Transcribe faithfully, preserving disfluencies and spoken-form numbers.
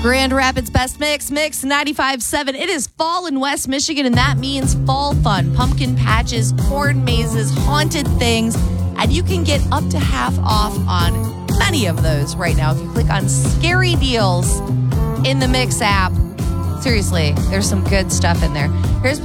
Grand Rapids Best Mix, Mix ninety-five point seven. It is fall in West Michigan, and that means fall fun. Pumpkin patches, corn mazes, haunted things. And you can get up to half off on many of those right now if you click on Scary Deals in the Mix app. Seriously, there's some good stuff in there. Here's